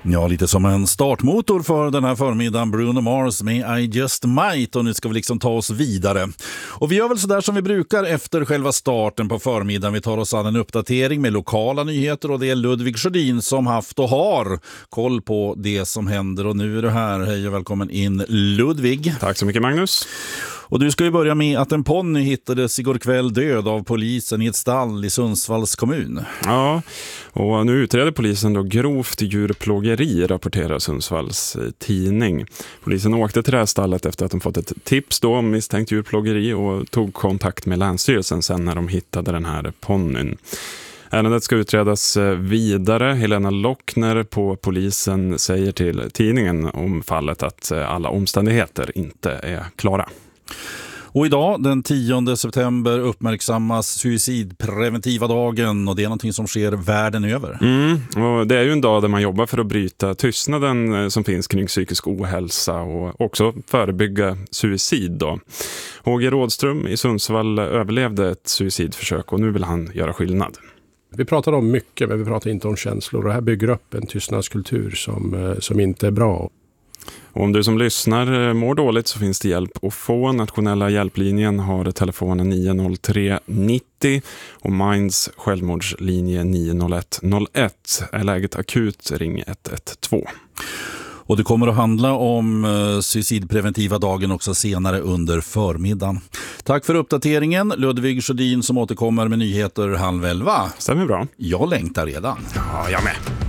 Ja, lite som en startmotor för den här förmiddagen, Bruno Mars med I Just Might, och nu ska vi liksom ta oss vidare. Och vi gör väl sådär som vi brukar efter själva starten på förmiddagen. Vi tar oss an en uppdatering med lokala nyheter och det är Ludvig Sjödin som haft och har koll på det som händer, och nu är du här. Hej och välkommen in, Ludvig. Tack så mycket, Magnus. Och du ska ju börja med att en ponny hittades igår kväll död av polisen i ett stall i Sundsvalls kommun. Ja, och nu utreder polisen då grovt djurplågeri, rapporterar Sundsvalls tidning. Polisen åkte till det här stallet efter att de fått ett tips då om misstänkt djurplågeri och tog kontakt med Länsstyrelsen sen när de hittade den här ponnyn. Ärendet ska utredas vidare. Helena Lockner på polisen säger till tidningen om fallet att alla omständigheter inte är klara. Och idag, den 10 september, uppmärksammas suicidpreventiva dagen, och det är någonting som sker världen över. Och det är ju en dag där man jobbar för att bryta tystnaden som finns kring psykisk ohälsa och också förebygga suicid då. H.G. Rådström i Sundsvall överlevde ett suicidförsök och nu vill han göra skillnad. Vi pratar om mycket, men vi pratar inte om känslor, och det här bygger upp en tystnadskultur som inte är bra. Och om du som lyssnar mår dåligt så finns det hjälp att få. Nationella hjälplinjen har telefonen 903 90 och Minds självmordslinje 901 01. Är läget akut, ring 112. Och det kommer att handla om suicidpreventiva dagen också senare under förmiddagen. Tack för uppdateringen, Ludvig Sjödin, som återkommer med nyheter 10:30. Stämmer bra. Jag längtar redan. Ja, jag med.